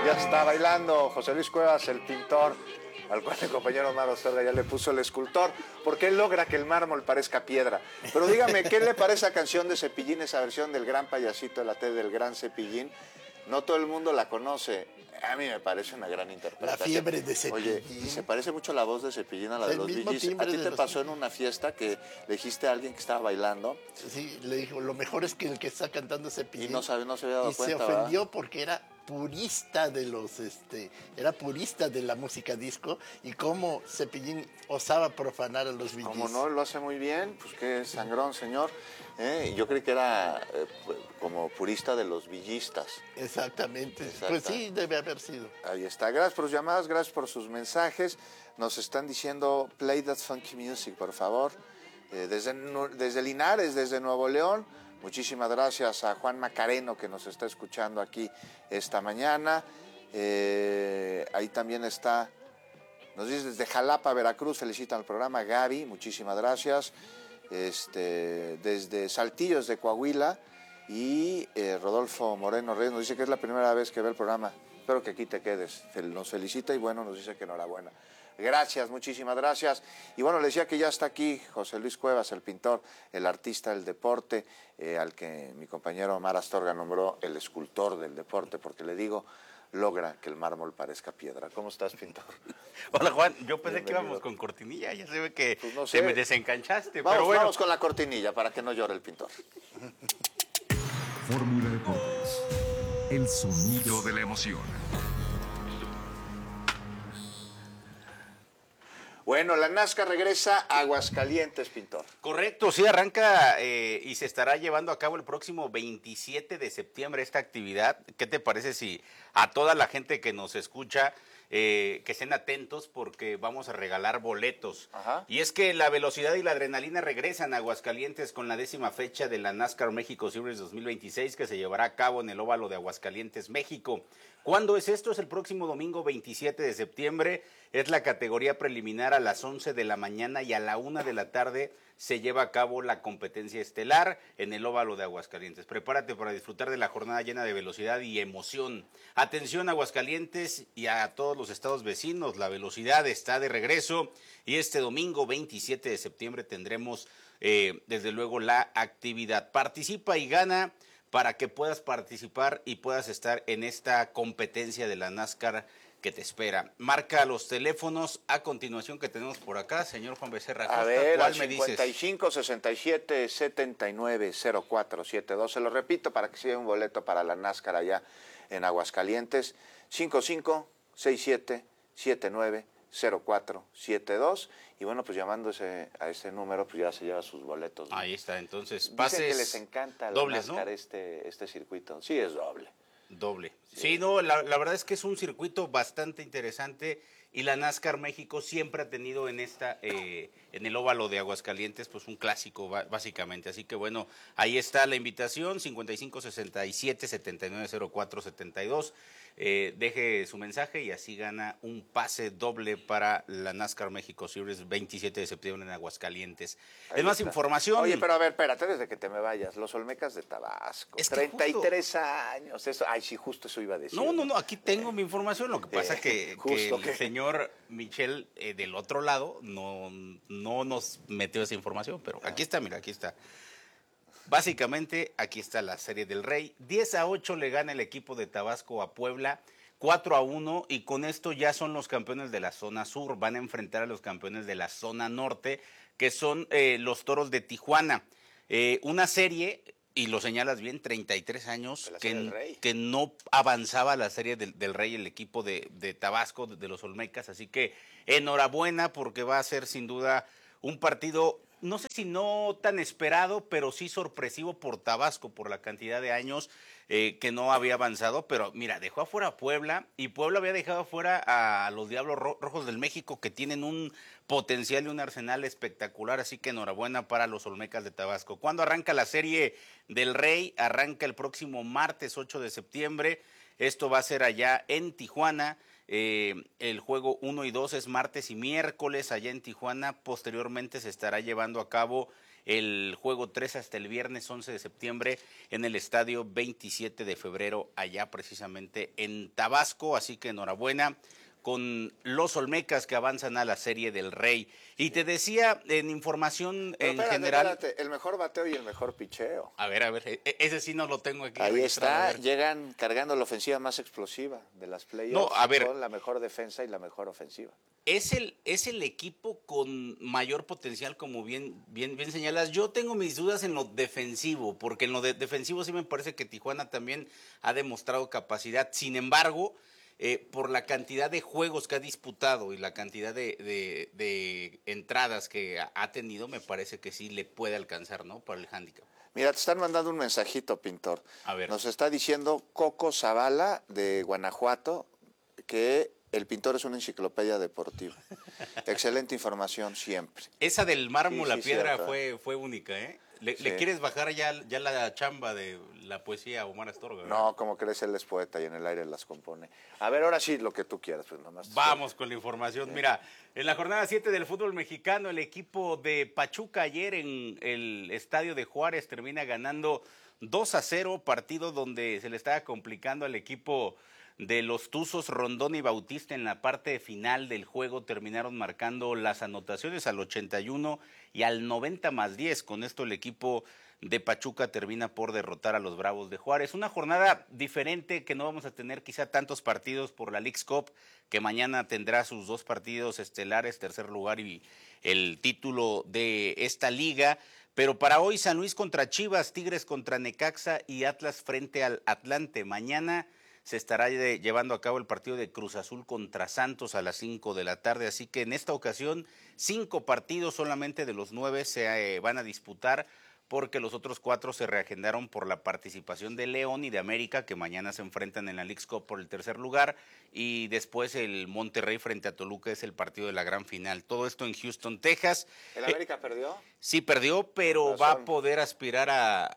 Ya está bailando José Luis Cuevas, el pintor, al cual el compañero Omar Astorga ya le puso el escultor, porque él logra que el mármol parezca piedra. Pero dígame, ¿qué le parece a canción de Cepillín, esa versión del gran payasito de la T del gran Cepillín? No todo el mundo la conoce. A mí me parece una gran interpretación. La fiebre de Cepillín. Oye, y se parece mucho la voz de Cepillín a la de los Bee Gees. ¿A ti te pasó en una fiesta que le dijiste a alguien que estaba bailando? Sí, le dijo, lo mejor es que el que está cantando Cepillín. Y no se había dado cuenta, se ofendió, ¿verdad? Porque era purista de era purista de la música disco, y cómo Cepillín osaba profanar a los Bee Gees. Como no, lo hace muy bien, pues qué sangrón, señor. Yo creí que era como purista de los villistas. Exactamente. Pues sí, debe haber sido. Ahí está. Gracias por sus llamadas, gracias por sus mensajes. Nos están diciendo, play that funky music, por favor. Desde Linares, desde Nuevo León. Muchísimas gracias a Juan Macareno, que nos está escuchando aquí esta mañana. Ahí también está, nos dice desde Jalapa, Veracruz, felicitan al programa. Gaby, muchísimas gracias. Desde Saltillo, de Coahuila, y Rodolfo Moreno Reyes nos dice que es la primera vez que ve el programa. Espero que aquí te quedes. Nos felicita y bueno, nos dice que enhorabuena. Gracias, muchísimas gracias. Y bueno, le decía que ya está aquí José Luis Cuevas, el pintor, el artista del deporte, al que mi compañero Omar Astorga nombró el escultor del deporte, porque le digo, logra que el mármol parezca piedra. ¿Cómo estás, pintor? Hola, Juan. Yo pensé que íbamos con cortinilla. Ya se ve que pues no sé. te me desencanchaste. Vamos, pero bueno. Vamos con la cortinilla para que no llore el pintor. Fórmula Deportes. El sonido de la emoción. Bueno, la NASCAR regresa a Aguascalientes, pintor. Correcto, sí, arranca y se estará llevando a cabo el próximo 27 de septiembre esta actividad. ¿Qué te parece si a toda la gente que nos escucha, que estén atentos porque vamos a regalar boletos? Ajá. Y es que la velocidad y la adrenalina regresan a Aguascalientes con la 10ª fecha de la NASCAR México Series 2026 que se llevará a cabo en el óvalo de Aguascalientes, México. ¿Cuándo es esto? Es el próximo domingo 27 de septiembre. Es la categoría preliminar a las 11 de la mañana y a la 1 de la tarde se lleva a cabo la competencia estelar en el óvalo de Aguascalientes. Prepárate para disfrutar de la jornada llena de velocidad y emoción. Atención Aguascalientes y a todos los estados vecinos, la velocidad está de regreso y este domingo 27 de septiembre tendremos desde luego la actividad. Participa y gana para que puedas participar y puedas estar en esta competencia de la NASCAR que te espera. Marca los teléfonos a continuación que tenemos por acá, señor Juan Becerra Costa. A ver, ¿cuál al me dices? 55 67 79 04 72. Se lo repito para que se lleve un boleto para la NASCAR allá en Aguascalientes. 55 67 79 0472. Y bueno, pues llamándose a ese número, pues ya se lleva sus boletos, ¿no? Ahí está, entonces Dicen pases que les encanta la dobles, NASCAR, ¿no? este circuito. Sí, es doble. Doble. Sí, no, la verdad es que es un circuito bastante interesante y la NASCAR México siempre ha tenido en en el óvalo de Aguascalientes, pues un clásico básicamente. Así que bueno, ahí está la invitación, 55 67 79 04 72. Deje su mensaje y así gana un pase doble para la NASCAR México Series 27 de septiembre en Aguascalientes. Ahí Es más está. información. Oye, pero a ver, espérate, desde que te me vayas. Los Olmecas de Tabasco, Es que 33 años. Eso, ay, sí, justo eso iba a decir. No, aquí tengo mi información. Lo que pasa que el señor Michel del otro lado no nos metió esa información, pero aquí está, mira, aquí está. Básicamente, aquí está la Serie del Rey. 10-8 le gana el equipo de Tabasco a Puebla, 4-1, y con esto ya son los campeones de la zona sur. Van a enfrentar a los campeones de la zona norte, que son los Toros de Tijuana. Una serie, y lo señalas bien, 33 años, que no avanzaba la Serie del Rey el equipo de Tabasco, de los Olmecas. Así que enhorabuena, porque va a ser sin duda un partido, no sé si no tan esperado, pero sí sorpresivo por Tabasco, por la cantidad de años que no había avanzado. Pero mira, dejó afuera a Puebla, y Puebla había dejado afuera a los Diablos Rojos del México, que tienen un potencial y un arsenal espectacular. Así que enhorabuena para los Olmecas de Tabasco. ¿Cuándo arranca la Serie del Rey? Arranca el próximo martes 8 de septiembre. Esto va a ser allá en Tijuana. El juego 1 y 2 es martes y miércoles allá en Tijuana. Posteriormente se estará llevando a cabo el juego 3 hasta el viernes 11 de septiembre en el estadio 27 de febrero, allá precisamente en Tabasco. Así que enhorabuena con los Olmecas que avanzan a la Serie del Rey. Y te decía en información general... Espérate, el mejor bateo y el mejor picheo. A ver, ese sí no lo tengo aquí. Ahí está, llegan cargando la ofensiva más explosiva de las playoffs, no, a ver, con la mejor defensa y la mejor ofensiva. Es el equipo con mayor potencial, como bien señalas. Yo tengo mis dudas en lo defensivo, porque en lo defensivo sí me parece que Tijuana también ha demostrado capacidad. Sin embargo, por la cantidad de juegos que ha disputado y la cantidad de entradas que ha tenido, me parece que sí le puede alcanzar, ¿no? Para el handicap. Mira, te están mandando un mensajito, Pintor. A ver. Nos está diciendo Coco Zavala, de Guanajuato, que el Pintor es una enciclopedia deportiva. Excelente información siempre. Esa del mármol, Sí, la piedra, cierto. fue única, ¿eh? ¿Le Sí. quieres bajar ya la chamba de la poesía a Omar Astorga? ¿verdad? No, como crees, él es poeta y en el aire las compone. A ver, ahora sí, lo que tú quieras. Pues nomás. Vamos con la información. Mira, en la jornada 7 del fútbol mexicano, el equipo de Pachuca ayer en el estadio de Juárez termina ganando 2-0, partido donde se le estaba complicando al equipo de los Tuzos. Rondón y Bautista en la parte final del juego terminaron marcando las anotaciones al 81 y al 90+10. Con esto el equipo de Pachuca termina por derrotar a los Bravos de Juárez. Una jornada diferente, que no vamos a tener quizá tantos partidos por la Leagues Cup, que mañana tendrá sus 2 partidos estelares, tercer lugar y el título de esta liga. Pero para hoy, San Luis contra Chivas, Tigres contra Necaxa y Atlas frente al Atlante. Mañana se estará llevando a cabo el partido de Cruz Azul contra Santos a las 5 de la tarde. Así que en esta ocasión 5 partidos solamente de los 9 se van a disputar, porque los otros 4 se reagendaron por la participación de León y de América, que mañana se enfrentan en la Leagues Cup por el tercer lugar, y después el Monterrey frente a Toluca es el partido de la gran final. Todo esto en Houston, Texas. ¿El América perdió? Sí, perdió, pero va a poder aspirar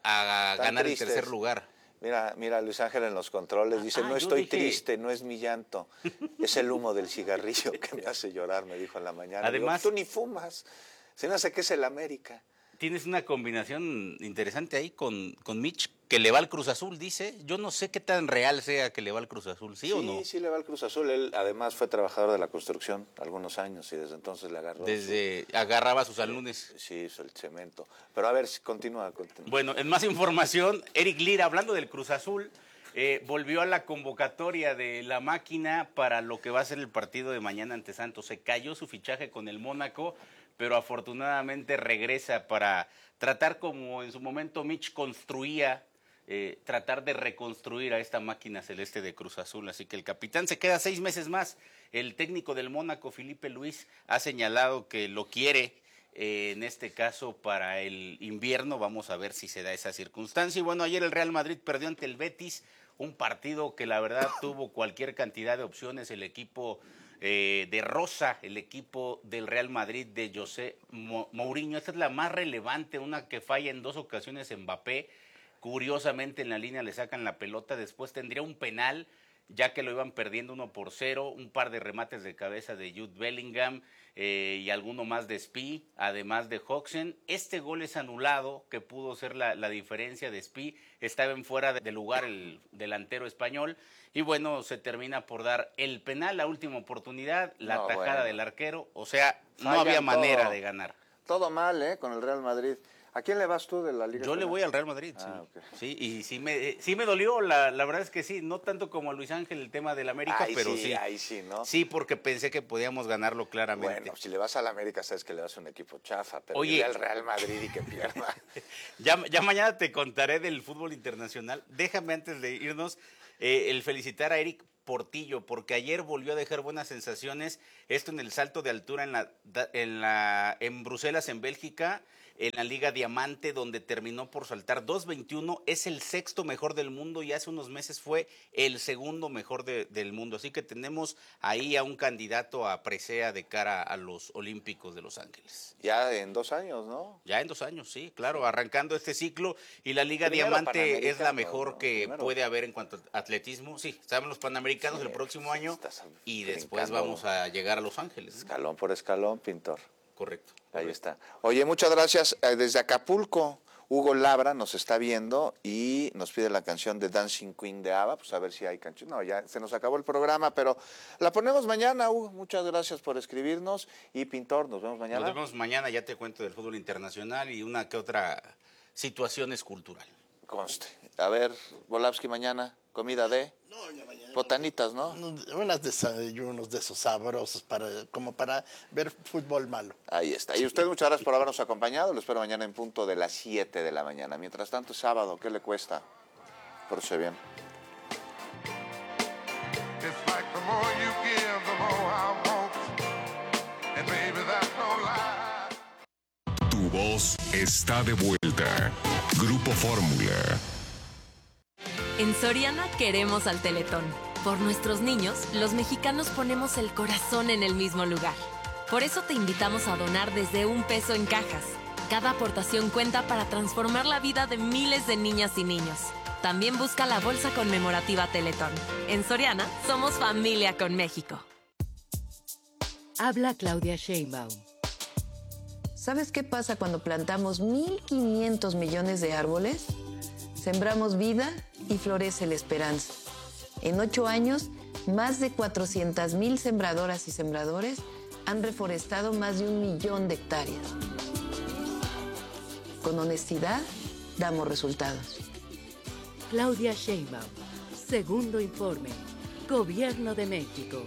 a ganar el tercer lugar. Mira, Luis Ángel en los controles dice, no estoy triste, no es mi llanto, es el humo del cigarrillo que me hace llorar, me dijo en la mañana. Además, digo, tú ni fumas, se me hace que es el América. Tienes una combinación interesante ahí con Mitch, que le va al Cruz Azul, dice. Yo no sé qué tan real sea que le va al Cruz Azul, ¿sí o no? Sí, le va al Cruz Azul. Él además fue trabajador de la construcción algunos años y desde entonces le agarró. Agarraba sus alumnos. Sí, el cemento. Pero a ver, continúa. Bueno, en más información, Eric Lira, hablando del Cruz Azul, volvió a la convocatoria de la máquina para lo que va a ser el partido de mañana ante Santos. Se cayó su fichaje con el Mónaco, pero afortunadamente regresa para tratar, como en su momento Mitch construía, tratar de reconstruir a esta máquina celeste de Cruz Azul. Así que el capitán se queda 6 meses más. El técnico del Mónaco, Felipe Luis, ha señalado que lo quiere, en este caso para el invierno. Vamos a ver si se da esa circunstancia. Y bueno, ayer el Real Madrid perdió ante el Betis, un partido que la verdad tuvo cualquier cantidad de opciones. El equipo de Rosa, el equipo del Real Madrid de José Mourinho. Esta es la más relevante, una que falla en 2 ocasiones Mbappé. Curiosamente en la línea le sacan la pelota, después tendría un penal, ya que lo iban perdiendo 1-0, un par de remates de cabeza de Jude Bellingham y alguno más de Spi, además de Hodgson. Este gol es anulado, que pudo ser la diferencia de Spi. Estaba en fuera de lugar el delantero español. Y bueno, se termina por dar el penal, la última oportunidad, la tajada del arquero. O sea, no había manera de ganar. Todo mal, con el Real Madrid. ¿A quién le vas tú de la Liga? Yo le voy al Real Madrid, sí. Okay. Sí, y sí me dolió, la verdad es que sí, no tanto como a Luis Ángel el tema del América, pero sí. Ahí sí, ¿no? Sí, porque pensé que podíamos ganarlo claramente. Bueno, si le vas al América sabes que le vas a un equipo chafa, pero oye, al Real Madrid y que pierda. ya mañana te contaré del fútbol internacional. Déjame antes de irnos el felicitar a Eric Portillo, porque ayer volvió a dejar buenas sensaciones, esto en el salto de altura en Bruselas, en Bélgica, en la Liga Diamante, donde terminó por saltar 2.21, es el 6º mejor del mundo y hace unos meses fue el 2º mejor del mundo. Así que tenemos ahí a un candidato a presea de cara a los Olímpicos de Los Ángeles. Ya en 2 años, ¿no? Ya en 2 años, sí, claro, arrancando este ciclo, y la Liga Diamante es la mejor que puede haber en cuanto a atletismo. Sí, están los Panamericanos el próximo año y después vamos a llegar a Los Ángeles. Escalón por escalón, Pintor. Correcto. Ahí está. Oye, muchas gracias. Desde Acapulco, Hugo Labra nos está viendo y nos pide la canción de Dancing Queen de ABBA. Pues a ver si hay canción. No, ya se nos acabó el programa, pero la ponemos mañana, Hugo. Muchas gracias por escribirnos. Y Pintor, nos vemos mañana. Nos vemos mañana, ya te cuento del fútbol internacional y una que otra situación escultural. Conste. A ver, Volavsky mañana, comida de... No, ya mañana. Botanitas, ¿no? Unos desayunos de esos sabrosos como para ver fútbol malo. Ahí está. Y usted, muchas gracias por habernos acompañado. Lo espero mañana en punto de las 7 de la mañana. Mientras tanto, es sábado. ¿Qué le cuesta? Pórtese bien. Tu voz está de vuelta. Grupo Fórmula. En Soriana queremos al Teletón. Por nuestros niños, los mexicanos ponemos el corazón en el mismo lugar. Por eso te invitamos a donar desde $1 en cajas. Cada aportación cuenta para transformar la vida de miles de niñas y niños. También busca la bolsa conmemorativa Teletón. En Soriana, somos familia con México. Habla Claudia Sheinbaum. ¿Sabes qué pasa cuando plantamos 1.500 millones de árboles? Sembramos vida y florece la esperanza. En 8 años, más de 400,000 sembradoras y sembradores han reforestado más de 1 millón de hectáreas. Con honestidad, damos resultados. Claudia Sheinbaum. Segundo informe. Gobierno de México.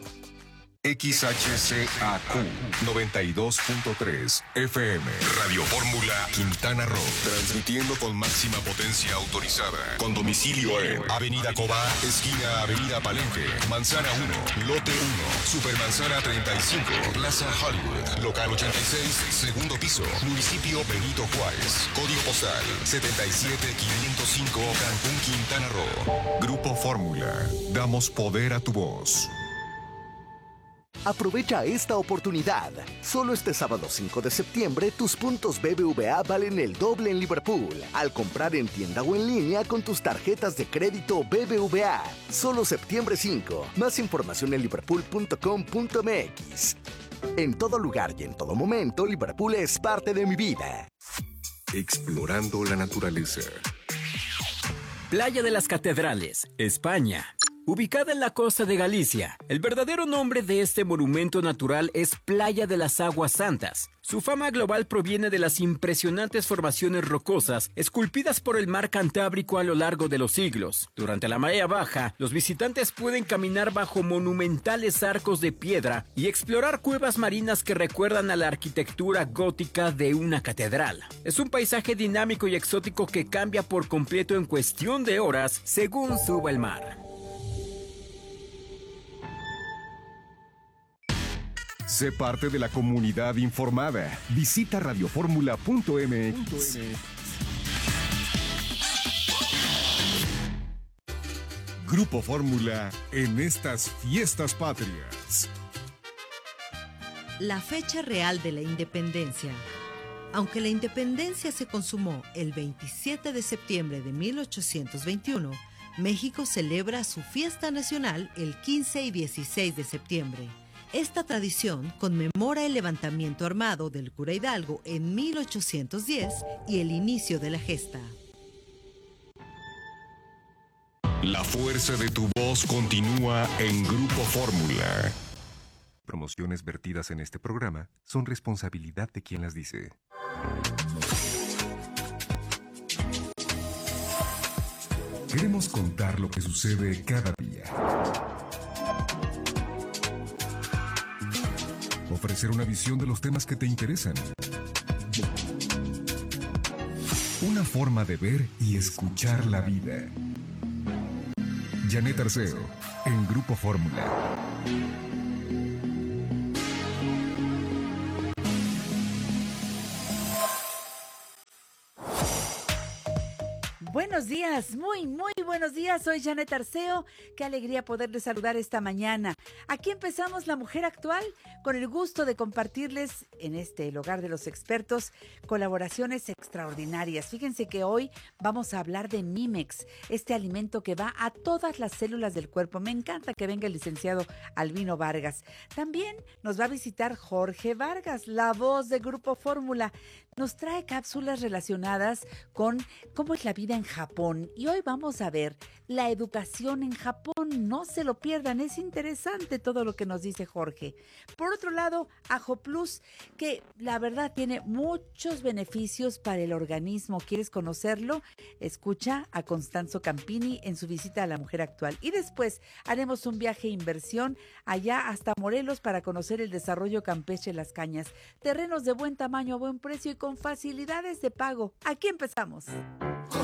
XHCAQ 92.3 FM Radio Fórmula Quintana Roo, transmitiendo con máxima potencia autorizada, con domicilio en Avenida Cobá, esquina Avenida Palenque, Manzana 1, Lote 1, Supermanzana 35, Plaza Hollywood, local 86, segundo piso, municipio Benito Juárez, código postal 77505, Cancún, Quintana Roo. Grupo Fórmula, damos poder a tu voz. Aprovecha esta oportunidad. Solo este sábado 5 de septiembre, tus puntos BBVA valen el doble en Liverpool al comprar en tienda o en línea con tus tarjetas de crédito BBVA. Solo septiembre 5. Más información en liverpool.com.mx. En todo lugar y en todo momento, Liverpool es parte de mi vida. Explorando la naturaleza. Playa de las Catedrales, España. Ubicada en la costa de Galicia, el verdadero nombre de este monumento natural es Playa de las Aguas Santas. Su fama global proviene de las impresionantes formaciones rocosas esculpidas por el mar Cantábrico a lo largo de los siglos. Durante la marea baja, los visitantes pueden caminar bajo monumentales arcos de piedra y explorar cuevas marinas que recuerdan a la arquitectura gótica de una catedral. Es un paisaje dinámico y exótico que cambia por completo en cuestión de horas según suba el mar. Sé parte de la comunidad informada. Visita radioformula.mx. Grupo Fórmula en estas fiestas patrias. La fecha real de la independencia. Aunque la independencia se consumó el 27 de septiembre de 1821, México celebra su fiesta nacional el 15 y 16 de septiembre. Esta tradición conmemora el levantamiento armado del cura Hidalgo en 1810 y el inicio de la gesta. La fuerza de tu voz continúa en Grupo Fórmula. Promociones vertidas en este programa son responsabilidad de quien las dice. Queremos contar lo que sucede cada día. Ofrecer una visión de los temas que te interesan. Una forma de ver y escuchar la vida. Janet Arceo, en Grupo Fórmula. Buenos buenos días, muy buenos días. Soy Janet Arceo. Qué alegría poderles saludar esta mañana. Aquí empezamos La Mujer Actual con el gusto de compartirles en el hogar de los expertos colaboraciones extraordinarias. Fíjense que hoy vamos a hablar de Mimex, este alimento que va a todas las células del cuerpo. Me encanta que venga el licenciado Albino Vargas. También nos va a visitar Jorge Vargas, la voz de Grupo Fórmula. Nos trae cápsulas relacionadas con cómo es la vida en Japón. Y hoy vamos a ver la educación en Japón. No se lo pierdan, es interesante todo lo que nos dice Jorge. Por otro lado, Ajo Plus, que la verdad tiene muchos beneficios para el organismo. ¿Quieres conocerlo? Escucha a Constanzo Campini en su visita a La Mujer Actual. Y después haremos un viaje de inversión allá hasta Morelos para conocer el desarrollo campestre Las Cañas. Terrenos de buen tamaño, a buen precio y con facilidades de pago. Aquí empezamos.